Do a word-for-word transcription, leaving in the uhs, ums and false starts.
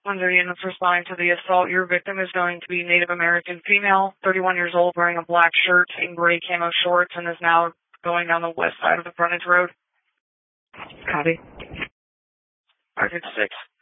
Under the units responding to the assault, your victim is going to be Native American female, thirty-one years old, wearing a black shirt and gray camo shorts, and is now going down the west side of the frontage road. Copy. Target six.